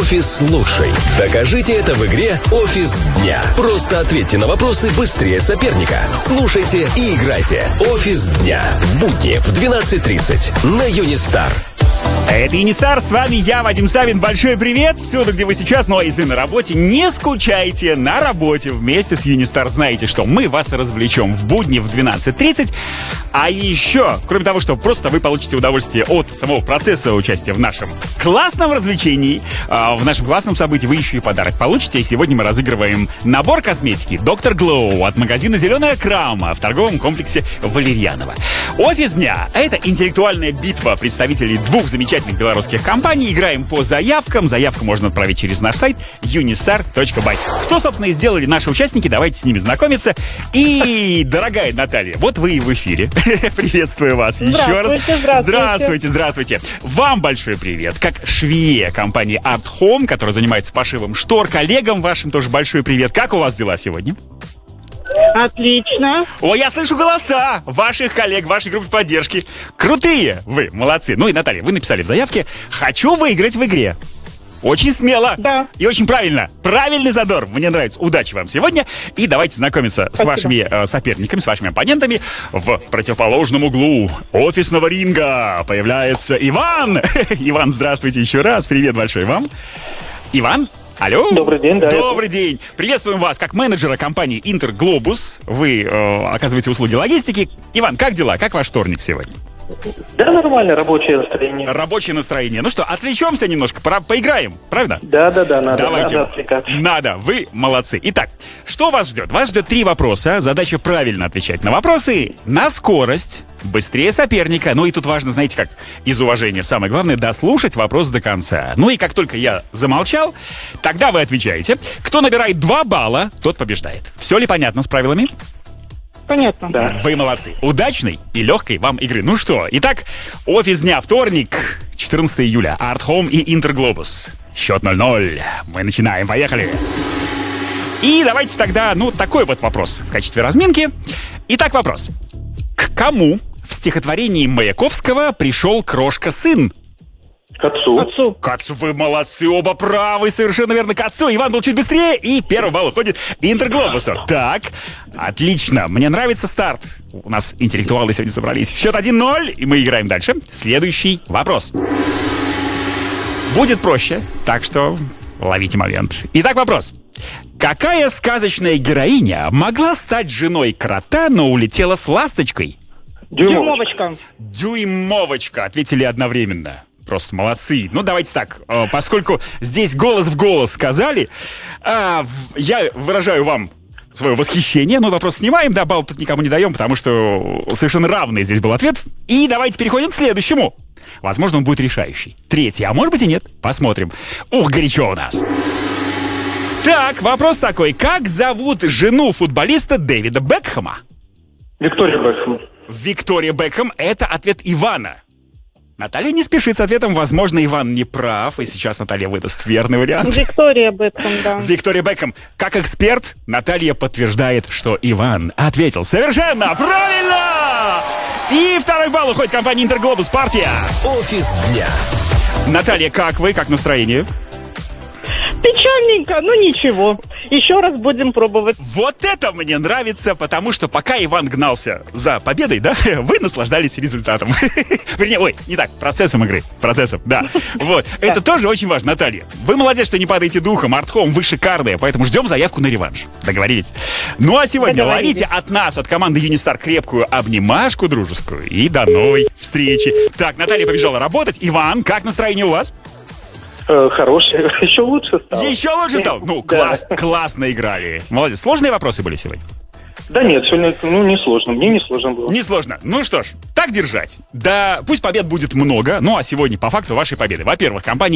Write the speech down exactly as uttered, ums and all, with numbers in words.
Офис лучший. Докажите это в игре «Офис дня». Просто ответьте на вопросы быстрее соперника. Слушайте и играйте. «Офис дня». В будни в двенадцать тридцать на Юнистар. Это Юнистар, с вами я, Вадим Савин. Большой привет всюду, где вы сейчас. Ну а если на работе, не скучайте. На работе вместе с Юнистар знаете, что мы вас развлечем в будни в двенадцать тридцать. А еще, кроме того, что просто вы получите удовольствие от самого процесса участия в нашем классном развлечении, в нашем классном событии, вы еще и подарок получите. И сегодня мы разыгрываем набор косметики доктор Глоу от магазина «Зеленая крама» в торговом комплексе «Валерьяново». Офис дня — это интеллектуальная битва представителей двух замечательных белорусских компаний. Играем по заявкам. Заявку можно отправить через наш сайт юнистар точка бай. Что, собственно, и сделали наши участники. Давайте с ними знакомиться. И, дорогая Наталья, вот вы и в эфире. Приветствую вас еще раз. Здравствуйте. Здравствуйте, здравствуйте. Вам большой привет. Как швее компании Art Home, которая занимается пошивом штор. Коллегам вашим тоже большой привет. Как у вас дела сегодня? Отлично. О, я слышу голоса ваших коллег, вашей группы поддержки. Крутые вы, молодцы. Ну и, Наталья, вы написали в заявке: «Хочу выиграть в игре». Очень смело. Да. И очень правильно. Правильный задор. Мне нравится. Удачи вам сегодня. И давайте знакомиться Спасибо. с вашими э, соперниками, с вашими оппонентами. В противоположном углу офисного ринга появляется Иван. Иван, здравствуйте еще раз. Привет большой вам. Иван? Алло. Добрый день, да. Добрый день. Приветствуем вас как менеджера компании «Интерглобус». Вы э, оказываете услуги логистики. Иван, как дела? Как ваш вторник сегодня? Да, нормально, рабочее настроение. Рабочее настроение. Ну что, отвлечемся немножко, пора поиграем, правда? Да, да, да, надо, Давайте. надо отвлекаться. Надо, вы молодцы. Итак, что вас ждет? Вас ждет три вопроса. Задача правильно отвечать на вопросы на скорость, быстрее соперника. Ну и тут важно, знаете как, из уважения самое главное, дослушать вопрос до конца. Ну и как только я замолчал, тогда вы отвечаете. Кто набирает два балла, тот побеждает. Все ли понятно с правилами? Понятно. Да. Вы молодцы. Удачной и легкой вам игры. Ну что, итак, офис дня, вторник, четырнадцатого июля. Art Home и Интерглобус. Счет ноль ноль. Мы начинаем. Поехали. И давайте тогда, ну, такой вот вопрос в качестве разминки. Итак, вопрос. К кому в стихотворении Маяковского пришел крошка-сын? К отцу. Отцу. К отцу, вы молодцы, оба правы, совершенно верно, к отцу. Иван был чуть быстрее, и первый балл уходит Интерглобусу. Так, отлично, мне нравится старт. У нас интеллектуалы сегодня собрались. Счет один ноль, и мы играем дальше. Следующий вопрос. Будет проще, так что ловите момент. Итак, вопрос. Какая сказочная героиня могла стать женой крота, но улетела с ласточкой? Дюймовочка. Дюймовочка, ответили одновременно. Просто молодцы. Ну, давайте так, э, поскольку здесь голос в голос сказали, э, в, я выражаю вам свое восхищение. Ну, вопрос снимаем, да, балл тут никому не даем, потому что совершенно равный здесь был ответ. И давайте переходим к следующему. Возможно, он будет решающий. Третий, а может быть и нет. Посмотрим. Ух, горячо у нас. Так, вопрос такой. Как зовут жену футболиста Дэвида Бекхэма? Виктория Бекхэм. Виктория Бекхэм — это ответ Ивана. Наталья не спешит с ответом. Возможно, Иван не прав, и сейчас Наталья выдаст верный вариант. Виктория Бекхэм, да. Виктория Бекхэм. Как эксперт, Наталья подтверждает, что Иван ответил совершенно правильно! И второй балл уходит компании «Интерглобус». Партия. Офис дня. Наталья, как вы? Как настроение? Печальненько, ну ничего. Еще раз будем пробовать. Вот это мне нравится, потому что пока Иван гнался за победой, да, вы наслаждались результатом. Вернее, ой, не так, процессом игры. Процессом, да. Вот. Это тоже очень важно, Наталья. Вы молодец, что не падаете духом. Art Home, вы шикарные, поэтому ждем заявку на реванш. Договорились? Ну а сегодня ловите от нас, от команды Юнистар, крепкую обнимашку дружескую. И до новой встречи. Так, Наталья побежала работать. Иван, как настроение у вас? Э, хороший. Еще лучше стал. Еще лучше стал? Ну, Да. класс, классно играли. Молодец. Сложные вопросы были сегодня? Да нет, сегодня, ну, не сложно. Мне не сложно было. Несложно. Ну что ж, так держать. Да, пусть побед будет много. Ну а сегодня по факту вашей победы. Во-первых, компания